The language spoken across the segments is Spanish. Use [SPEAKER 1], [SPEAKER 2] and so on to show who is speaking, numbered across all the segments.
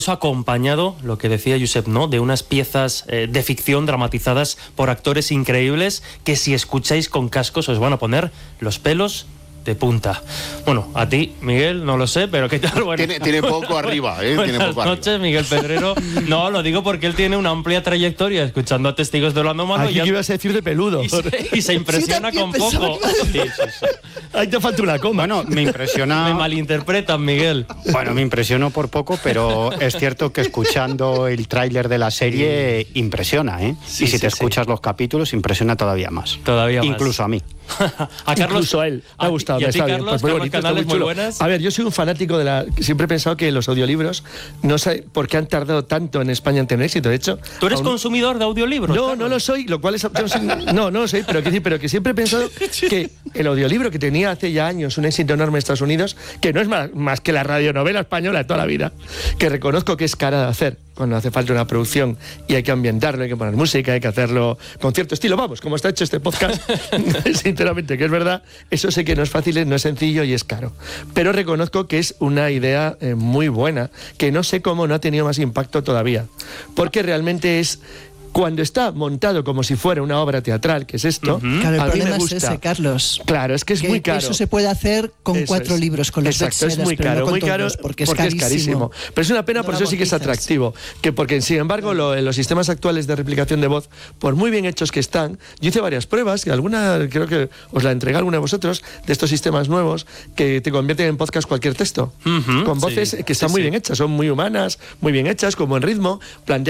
[SPEAKER 1] Eso acompañado, lo que decía Josep, ¿no?, de unas piezas de ficción dramatizadas por actores increíbles que si escucháis con cascos os van a poner los pelos de punta. Bueno, a ti, Miguel, no lo sé, pero ¿qué tal? Bueno,
[SPEAKER 2] tiene poco arriba, ¿eh?
[SPEAKER 1] Buenas
[SPEAKER 2] Tiene poco
[SPEAKER 1] noches,
[SPEAKER 2] arriba.
[SPEAKER 1] Miguel Pedrero. No, lo digo porque él tiene una amplia trayectoria escuchando a Testigos de Orlando Mano.
[SPEAKER 3] Aquí que ibas a decir de peludo.
[SPEAKER 1] Y se impresiona con poco. Sí.
[SPEAKER 3] Ahí te falta una coma.
[SPEAKER 4] Bueno, me impresiona.
[SPEAKER 1] Me malinterpretan, Miguel.
[SPEAKER 4] Bueno, me impresionó por poco, pero es cierto que escuchando el tráiler de la serie impresiona, ¿eh?
[SPEAKER 1] Sí,
[SPEAKER 4] y si
[SPEAKER 1] sí,
[SPEAKER 4] te escuchas los capítulos, impresiona todavía más.
[SPEAKER 1] Todavía más.
[SPEAKER 4] Incluso a mí.
[SPEAKER 1] A Carlos,
[SPEAKER 3] Incluso a él. Me ha gustado.
[SPEAKER 1] ¿Y a ti,
[SPEAKER 3] está bien.
[SPEAKER 1] Carlos?
[SPEAKER 3] Pues muy
[SPEAKER 1] Carlos
[SPEAKER 3] bonito, está
[SPEAKER 1] Canales,
[SPEAKER 3] muy chulo.
[SPEAKER 1] muy buenas.
[SPEAKER 3] A ver, yo soy un fanático de la... Siempre he pensado que los audiolibros, no sé por qué han tardado tanto en España en tener éxito. De hecho...
[SPEAKER 1] ¿Tú eres consumidor de audiolibros?
[SPEAKER 3] No, no lo soy, lo cual es... No lo soy, pero que siempre he pensado que el audiolibro que tenía hace ya años un éxito enorme en Estados Unidos, que no es más que la radionovela española de toda la vida, que reconozco que es cara de hacer cuando hace falta una producción y hay que ambientarlo, hay que poner música, hay que hacerlo con cierto estilo, vamos, como está hecho este podcast, sinceramente, que es verdad, eso sé que no es fácil, no es sencillo y es caro. Pero reconozco que es una idea muy buena, que no sé cómo no ha tenido más impacto todavía, porque realmente es... Cuando está montado como si fuera una obra teatral, que es esto,
[SPEAKER 5] Claro, el
[SPEAKER 3] a mí me
[SPEAKER 5] problema
[SPEAKER 3] gusta.
[SPEAKER 5] es ese, Carlos.
[SPEAKER 3] Claro, es que es muy caro.
[SPEAKER 5] Eso se puede hacer con
[SPEAKER 3] Eso
[SPEAKER 5] 4
[SPEAKER 3] es.
[SPEAKER 5] libros, con los
[SPEAKER 3] Exacto, es muy caro,
[SPEAKER 5] muy caro, porque es carísimo.
[SPEAKER 3] Pero es una pena, por eso sí que es atractivo. Porque, sin embargo, los sistemas actuales de replicación de voz, por muy bien hechos que están, yo hice varias pruebas, que alguna, creo que os la entregué a alguna de vosotros, de estos sistemas nuevos, que te convierten en podcast cualquier texto. Con voces que están muy bien hechas, son muy humanas, muy bien hechas, con buen ritmo,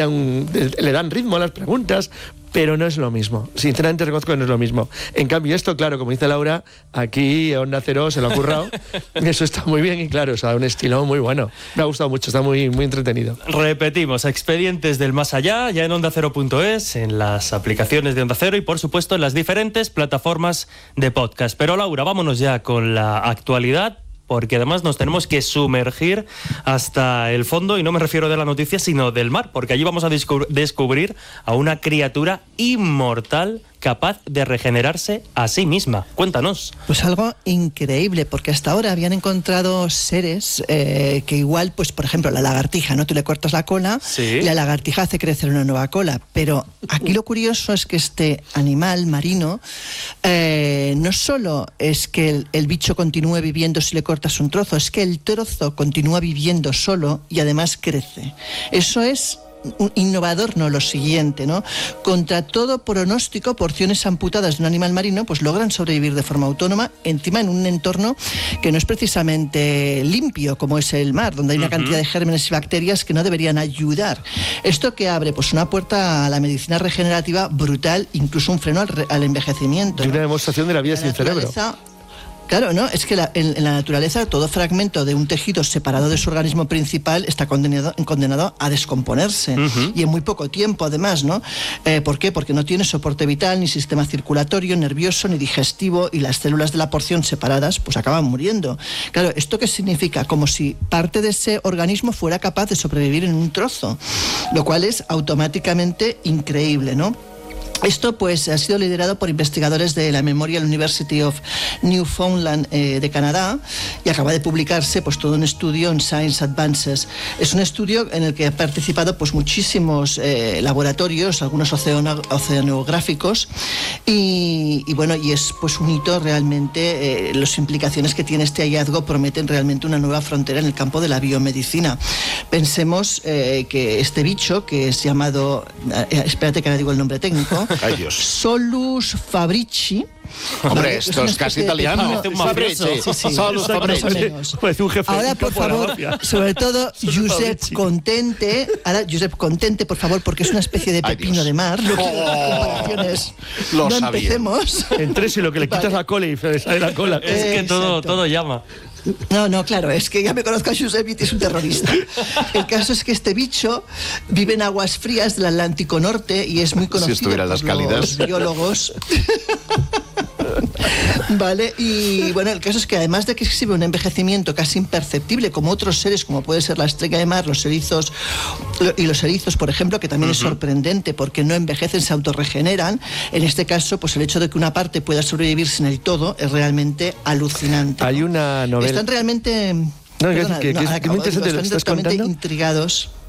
[SPEAKER 3] le dan ritmo a las preguntas. Pero no es lo mismo. Sinceramente reconozco que no es lo mismo. En cambio, esto, claro, como dice Laura, aquí Onda Cero se lo ha currado. Eso está muy bien y claro, o sea, un estilo muy bueno. Me ha gustado mucho, está muy, muy entretenido.
[SPEAKER 1] Repetimos, Expedientes del Más Allá, ya en OndaCero.es, en las aplicaciones de Onda Cero y, por supuesto, en las diferentes plataformas de podcast. Pero, Laura, vámonos ya con la actualidad, porque además nos tenemos que sumergir hasta el fondo, y no me refiero de la noticia, sino del mar, porque allí vamos a descubrir a una criatura inmortal capaz de regenerarse a sí misma. Cuéntanos.
[SPEAKER 5] Pues algo increíble, porque hasta ahora habían encontrado seres que igual, pues por ejemplo, la lagartija, ¿no? Tú le cortas la cola y la lagartija hace crecer una nueva cola. Pero aquí lo curioso es que este animal marino no solo es que el bicho continúe viviendo si le cortas un trozo, es que el trozo continúa viviendo solo y además crece. Eso es un innovador, no lo siguiente, ¿no? Contra todo pronóstico, porciones amputadas de un animal marino pues logran sobrevivir de forma autónoma, encima en un entorno que no es precisamente limpio como es el mar, donde hay una cantidad de gérmenes y bacterias que no deberían ayudar. ¿Esto que abre? Pues una puerta a la medicina regenerativa brutal, incluso un freno al envejecimiento,
[SPEAKER 3] Y
[SPEAKER 5] ¿no?
[SPEAKER 3] una demostración de la vida sin cerebro.
[SPEAKER 5] Claro, ¿no? Es que en la naturaleza todo fragmento de un tejido separado de su organismo principal está condenado a descomponerse. Y en muy poco tiempo, además, ¿no? ¿Por qué? Porque no tiene soporte vital, ni sistema circulatorio, nervioso, ni digestivo, y las células de la porción separadas pues acaban muriendo. Claro, ¿esto qué significa? Como si parte de ese organismo fuera capaz de sobrevivir en un trozo, lo cual es automáticamente increíble, ¿no? Esto pues ha sido liderado por investigadores de la Memorial University of Newfoundland de Canadá, y acaba de publicarse pues todo un estudio en Science Advances. Es un estudio en el que han participado pues muchísimos laboratorios, algunos oceanográficos, y bueno, y es pues un hito realmente. Las implicaciones que tiene este hallazgo prometen realmente una nueva frontera en el campo de la biomedicina. Pensemos que este bicho, que es llamado, espérate que ahora digo el nombre técnico,
[SPEAKER 2] Ay, Dios.
[SPEAKER 5] Solus fabrici.
[SPEAKER 2] Hombre, esto es casi italiano.
[SPEAKER 1] Fabrici.
[SPEAKER 2] Solus Fabrici.
[SPEAKER 3] Pues un jefe.
[SPEAKER 5] Ahora, por favor, sobre todo, Josep Contente. Ahora, Josep Contente, por favor, porque es una especie de pepino de mar. No quiero comparaciones.
[SPEAKER 2] Lo
[SPEAKER 5] No
[SPEAKER 2] sabía.
[SPEAKER 5] empecemos.
[SPEAKER 3] Entre eso y lo que le quitas la cola y se le sale la cola.
[SPEAKER 1] Es que todo llama.
[SPEAKER 5] No, claro, es que ya me conozco a Josep y es un terrorista. El caso es que este bicho vive en aguas frías del Atlántico Norte y es muy conocido
[SPEAKER 2] estuviera en
[SPEAKER 5] por
[SPEAKER 2] las cálidas.
[SPEAKER 5] los biólogos. Vale, y bueno, el caso es que además de que exhibe un envejecimiento casi imperceptible como otros seres, como puede ser la estrella de mar, los erizos, por ejemplo, que también es sorprendente porque no envejecen, se autorregeneran. En este caso, pues el hecho de que una parte pueda sobrevivir sin el todo es realmente alucinante.
[SPEAKER 3] Hay una novela.
[SPEAKER 5] Están realmente...
[SPEAKER 3] No, que es muy interesante lo que estás
[SPEAKER 5] totalmente
[SPEAKER 3] contando.
[SPEAKER 5] intrigados.